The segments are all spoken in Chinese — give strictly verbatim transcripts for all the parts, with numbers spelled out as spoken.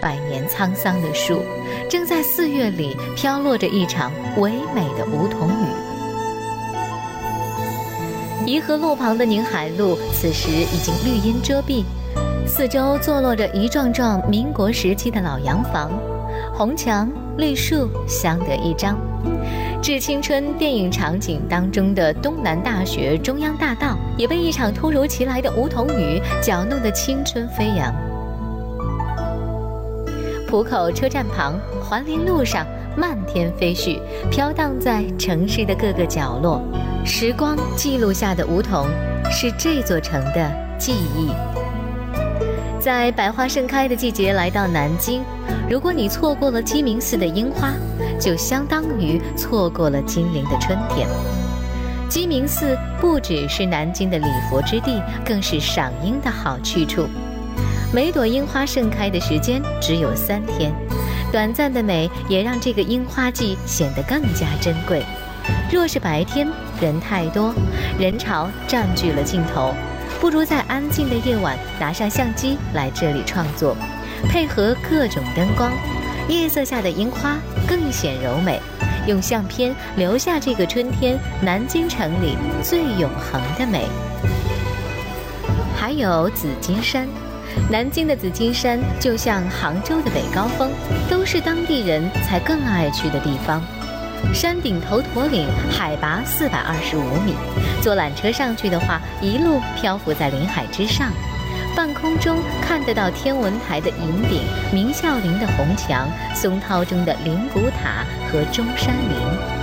百年沧桑的树，正在四月里飘落着一场唯美的梧桐雨。颐和路旁的宁海路此时已经绿荫遮蔽，四周坐落着一幢幢民国时期的老洋房，红墙绿树相得益彰。致青春电影场景当中的东南大学中央大道也被一场突如其来的梧桐雨搅弄得青春飞扬。浦口车站旁，环林路上漫天飞絮，飘荡在城市的各个角落。时光记录下的梧桐，是这座城的记忆。在百花盛开的季节来到南京，如果你错过了鸡鸣寺的樱花，就相当于错过了金陵的春天。鸡鸣寺不只是南京的礼佛之地，更是赏樱的好去处。每朵樱花盛开的时间只有三天，短暂的美也让这个樱花季显得更加珍贵。若是白天人太多，人潮占据了镜头，不如在安静的夜晚拿上相机来这里创作，配合各种灯光，夜色下的樱花更显柔美，用相片留下这个春天南京城里最永恒的美。还有紫金山，南京的紫金山就像杭州的北高峰，都是当地人才更爱去的地方。山顶头驼岭海拔四百二十五米，坐缆车上去的话，一路漂浮在林海之上，半空中看得到天文台的银顶、明孝陵的红墙、松涛中的灵谷塔和中山陵。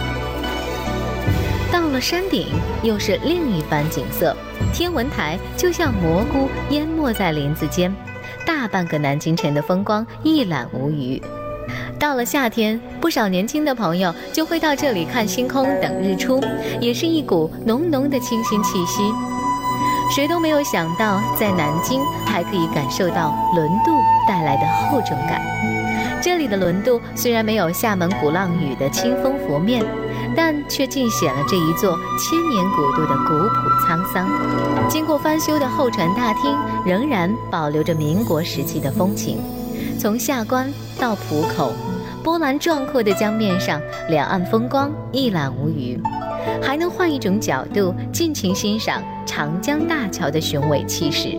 到了山顶，又是另一番景色，天文台就像蘑菇淹没在林子间，大半个南京城的风光一览无余。到了夏天，不少年轻的朋友就会到这里看星空等日出，也是一股浓浓的清新气息。谁都没有想到，在南京还可以感受到轮渡带来的厚重感。这里的轮渡虽然没有厦门鼓浪屿的清风拂面，但却尽显了这一座千年古渡的古朴沧桑。经过翻修的候船大厅仍然保留着民国时期的风情。从下关到浦口，波澜壮阔的江面上，两岸风光一览无余，还能换一种角度尽情欣赏长江大桥的雄伟气势。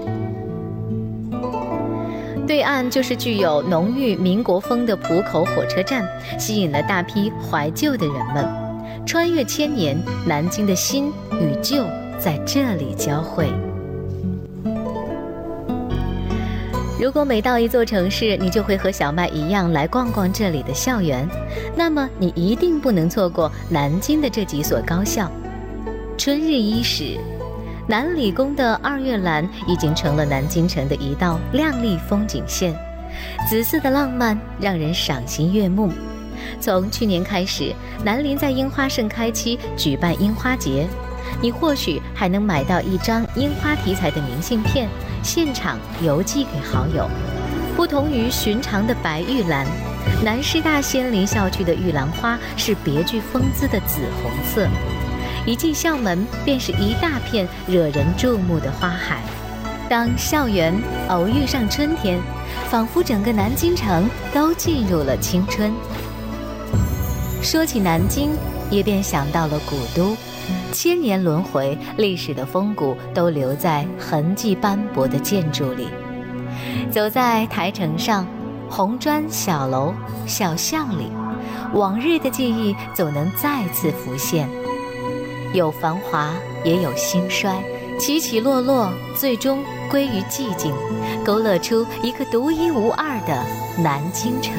对岸就是具有浓郁民国风的浦口火车站，吸引了大批怀旧的人们。穿越千年，南京的新与旧在这里交汇。如果每到一座城市，你就会和小麦一样来逛逛这里的校园，那么你一定不能错过南京的这几所高校。春日伊始，南理工的二月兰已经成了南京城的一道亮丽风景线，紫色的浪漫让人赏心悦目。从去年开始，南林在樱花盛开期举办樱花节，你或许还能买到一张樱花题材的明信片，现场邮寄给好友。不同于寻常的白玉兰，南师大仙林校区的玉兰花是别具风姿的紫红色，一进校门便是一大片惹人注目的花海。当校园偶遇上春天，仿佛整个南京城都进入了青春。说起南京，也便想到了古都，千年轮回，历史的风骨都留在痕迹斑驳的建筑里。走在台城上，红砖小楼小巷里，往日的记忆总能再次浮现，有繁华也有兴衰，起起落落，最终归于寂静，勾勒出一个独一无二的南京城。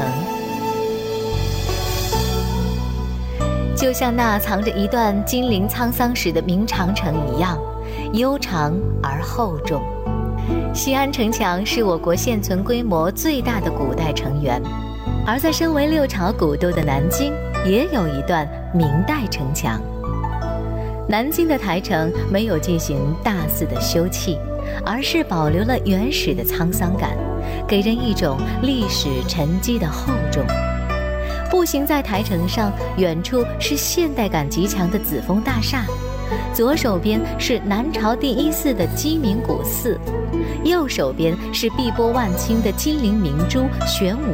就像那藏着一段金陵沧桑史的明长城一样，悠长而厚重。西安城墙是我国现存规模最大的古代城垣，而在身为六朝古都的南京，也有一段明代城墙。南京的台城没有进行大肆的修葺，而是保留了原始的沧桑感，给人一种历史沉积的厚重。步行在台城上，远处是现代感极强的紫峰大厦，左手边是南朝第一寺的鸡鸣古寺，右手边是碧波万顷的金陵明珠玄武